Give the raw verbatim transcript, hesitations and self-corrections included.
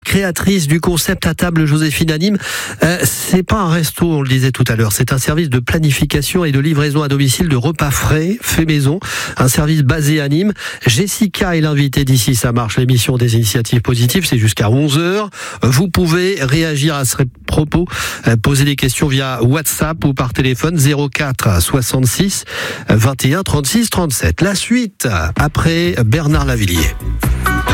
créatrice du concept à table Joséphine anime. Euh, c'est pas un resto, on le disait tout à l'heure, c'est un service de planification et de livraison à domicile de repas frais, fait maison, un service basé à Nîmes. Jessica est l'invitée d'ici ça marche, l'émission des initiatives positives, c'est jusqu'à onze heures. Vous pouvez réagir à ce propos, euh, poser des questions via WhatsApp ou par téléphone zéro quatre soixante-six vingt et un trente-six trente-sept. La suite après Bernard Lavilliers.